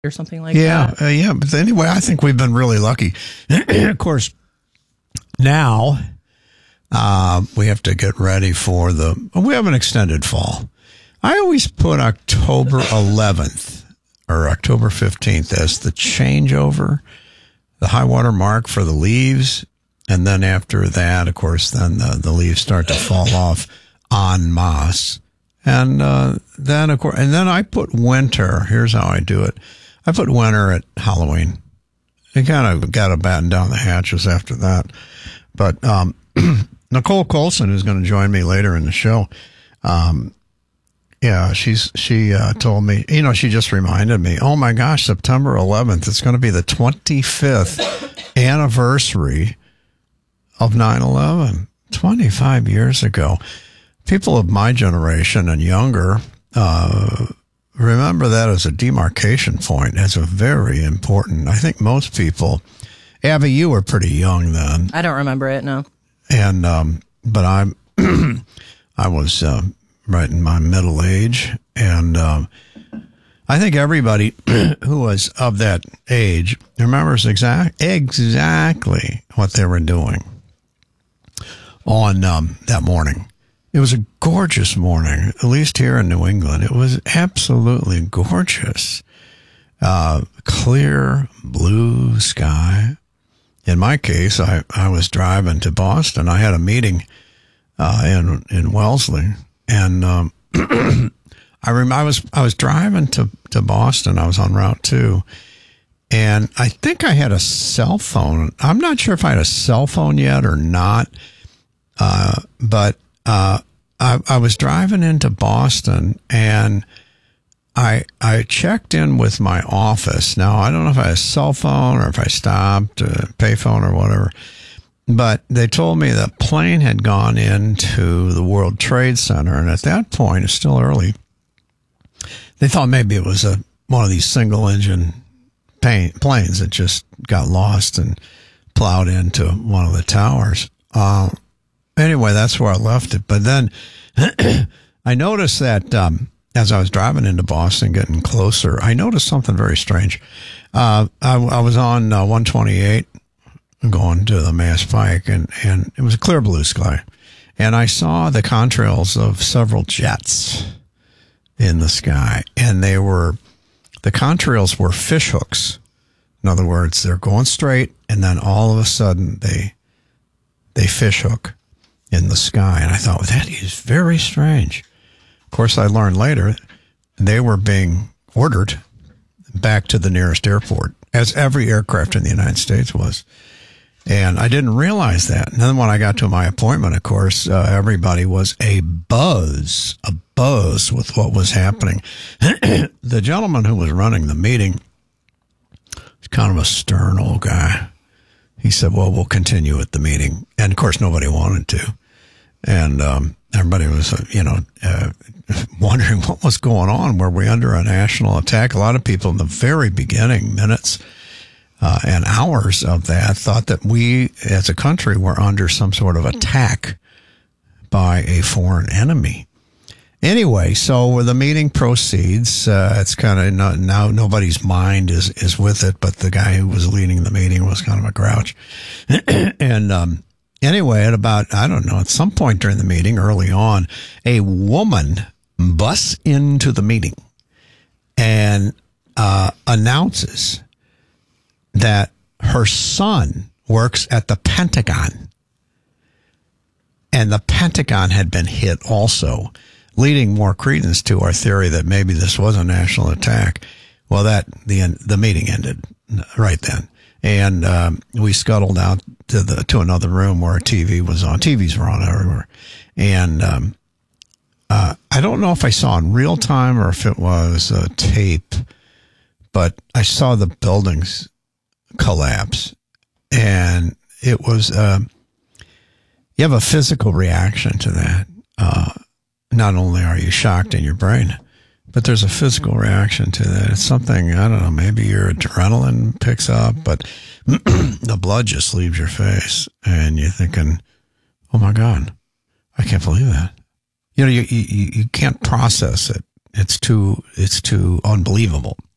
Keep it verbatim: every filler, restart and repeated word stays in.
or something like yeah, that. Uh, yeah, but anyway, I think we've been really lucky. Of course, now uh, we have to get ready for the, we have an extended fall. I always put October eleventh or October fifteenth as the changeover, the high water mark for the leaves. And then after that, of course, then the, the leaves start to fall off en masse. And uh, then, of course, and then I put winter. Here's how I do it. I put winter at Halloween. I kind of got to batten down the hatches after that. But um, Nicole Colson, who's going to join me later in the show, um, yeah, she's she uh, told me, you know, she just reminded me, oh my gosh, September eleventh, it's going to be the twenty-fifth anniversary of nine eleven, twenty-five years ago. People of my generation and younger uh, remember that as a demarcation point, as a very important. I think most people, Abby, you were pretty young then. I don't remember it, no. And um, but I'm, I was uh, right in my middle age, and um, I think everybody who was of that age remembers exact exactly what they were doing on um, that morning. It was a gorgeous morning, at least here in New England. It was absolutely gorgeous. Uh, clear blue sky. In my case, I, I was driving to Boston. I had a meeting uh, in in Wellesley, and um, I rem- I was I was driving to, to Boston. I was on Route Two, and I think I had a cell phone. I'm not sure if I had a cell phone yet or not, uh, but. Uh, I, I was driving into Boston, and I I checked in with my office. Now, I don't know if I had a cell phone or if I stopped, a payphone or whatever, but they told me the plane had gone into the World Trade Center, and at that point, it's still early, they thought maybe it was a one of these single-engine planes that just got lost and plowed into one of the towers. Uh, Anyway, that's where I left it. But then I noticed that um, as I was driving into Boston, getting closer, I noticed something very strange. Uh, I, I was on uh, one twenty-eight going to the Mass Pike, and, and it was a clear blue sky. And I saw the contrails of several jets in the sky. And they were, the contrails were fish hooks. In other words, they're going straight, and then all of a sudden they they fish hook in the sky. And I thought, well, that is very strange. Of course, I learned later they were being ordered back to the nearest airport, as every aircraft in the United States was. And I didn't realize that. And then when I got to my appointment, of course, uh, everybody was a buzz, a buzz with what was happening. The gentleman who was running the meeting was kind of a stern old guy. He said, well, we'll continue at the meeting. And, of course, nobody wanted to. And um, everybody was, uh, you know, uh, wondering what was going on. Were we under a national attack? A lot of people in the very beginning, minutes uh, and hours of that, thought that we as a country were under some sort of attack by a foreign enemy. Anyway, so the meeting proceeds. Uh, it's kind of not, now nobody's mind is, is with it, but the guy who was leading the meeting was kind of a grouch. And um, anyway, at about, I don't know, at some point during the meeting, early on, a woman busts into the meeting and uh, announces that her son works at the Pentagon. And the Pentagon had been hit also, leading more credence to our theory that maybe this was a national attack. Well, that the the meeting ended right then, and um, we scuttled out to the to another room where a T V was on. T Vs were on everywhere, and um, uh, I don't know if I saw in real time or if it was a tape, but I saw the buildings collapse, and it was uh, you have a physical reaction to that. Uh, Not only are you shocked in your brain, but there's a physical reaction to that. It's something, I don't know, maybe your adrenaline picks up, but the blood just leaves your face and you're thinking, oh my God, I can't believe that. You know, you, you, you can't process it. It's too, it's too unbelievable.